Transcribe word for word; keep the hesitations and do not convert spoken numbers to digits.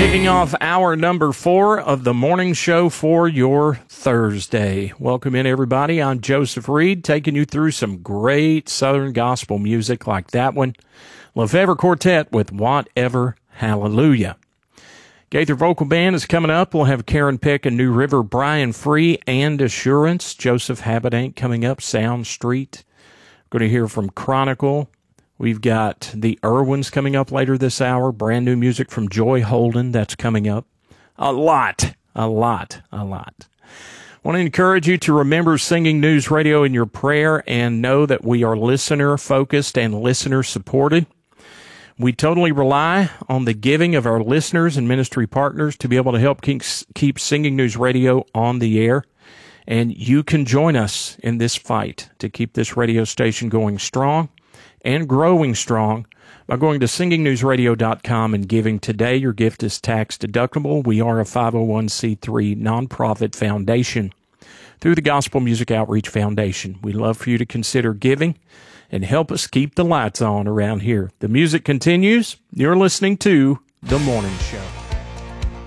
Kicking off hour number four of the morning show for your Thursday. Welcome in, everybody. I'm Joseph Reed, taking you through some great Southern gospel music like that one. Lefevre Quartet with Whatever Hallelujah. Gaither Vocal Band is coming up. We'll have Karen Peck and New River, Brian Free, and Assurance. Joseph Habedank coming up, Sound Street. Going to hear from Chronicle. We've got the Irwins coming up later this hour. Brand new music from Joy Holden. That's coming up. A lot, a lot, a lot. Want to encourage you to remember Singing News Radio in your prayer and know that we are listener-focused and listener-supported. We totally rely on the giving of our listeners and ministry partners to be able to help keep, keep Singing News Radio on the air. And you can join us in this fight to keep this radio station going strong and growing strong by going to singing news radio dot com and giving today. Your gift is tax deductible. We are a five oh one c three nonprofit foundation through the Gospel Music Outreach Foundation. We'd love for you to consider giving and help us keep the lights on around here. The music continues. You're listening to The Morning Show.